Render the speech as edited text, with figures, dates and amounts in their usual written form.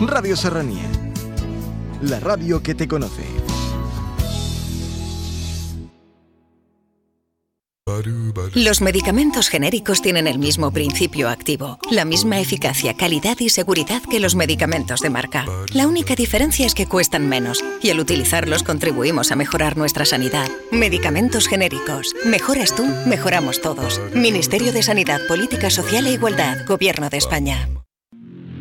Radio Serranía. La radio que te conoce. Los medicamentos genéricos tienen el mismo principio activo, la misma eficacia, calidad y seguridad que los medicamentos de marca. La única diferencia es que cuestan menos y al utilizarlos contribuimos a mejorar nuestra sanidad. Medicamentos genéricos. Mejoras tú, mejoramos todos. Ministerio de Sanidad, Política Social e Igualdad, Gobierno de España.